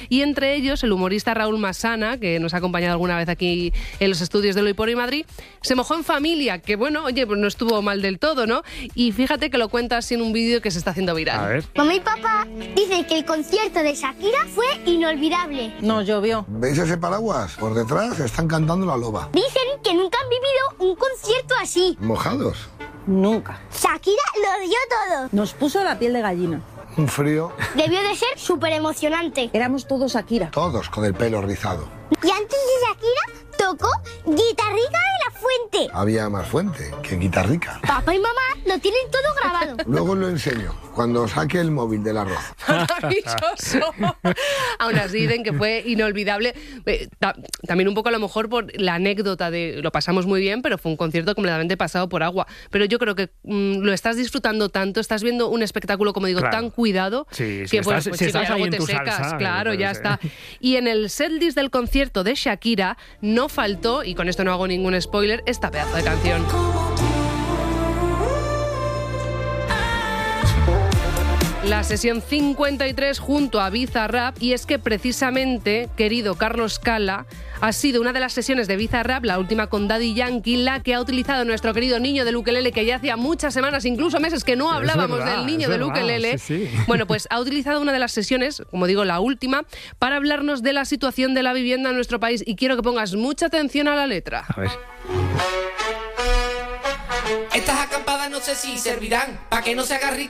y entre ellos el humorista Raúl Masana, que nos ha acompañado alguna vez aquí en los estudios de Lo y Por Hoy Madrid, se mojó en familia, que bueno, oye, pues no estuvo mal del todo, ¿no? Y fíjate que lo cuenta así en un vídeo que se está haciendo viral. A ver. Mamá y papá dicen que el concierto de Shakira fue inolvidable. No llovió. ¿Veis ese paraguas? Por detrás están cantando La Loba. Dicen que nunca han vivido un concierto así. ¿Mojados? Nunca. Shakira lo dio todo. Nos puso la piel de gallina. Un frío. Debió de ser súper emocionante. Éramos todos Shakira. Todos con el pelo rizado. Y antes de Shakira tocó Guitarrica de la Fuente. Había más fuente que Guitarrica. Papá y mamá lo tienen todo grabado. Luego os lo enseño, cuando saque el móvil del arroz. Maravilloso. Aún así dicen que fue inolvidable. También un poco a lo mejor por la anécdota de lo pasamos muy bien, pero fue un concierto completamente pasado por agua. Pero yo creo que lo estás disfrutando tanto, estás viendo un espectáculo, como digo, Claro. tan cuidado, Sí, que estás, pues, si chico, estás ya ahí luego en te tu secas, salsa, claro, ya pues, está. Y en el setlist del concierto de Shakira no faltó, y con esto no hago ningún spoiler, esta pedazo de canción. La sesión 53 junto a Bizarrap, y es que precisamente, querido Carlos Cala, ha sido una de las sesiones de Bizarrap, la última con Daddy Yankee, la que ha utilizado nuestro querido niño del ukelele, que ya hacía muchas semanas, incluso meses, que no hablábamos del niño del ukelele. Sí. Bueno, pues ha utilizado una de las sesiones, como digo, la última, para hablarnos de la situación de la vivienda en nuestro país, y quiero que pongas mucha atención a la letra. A ver. Estas acampadas no sé si servirán para que no se haga rico